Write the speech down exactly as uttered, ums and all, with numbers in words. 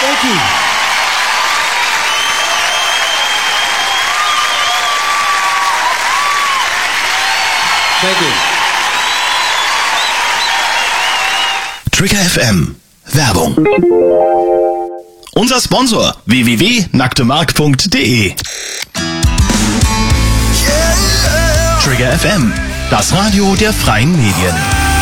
Thank you. Thank you. Trigger F M. Werbung. Unser Sponsor w w w punkt nacktemark punkt de. Trigger F M. Das Radio der freien Medien.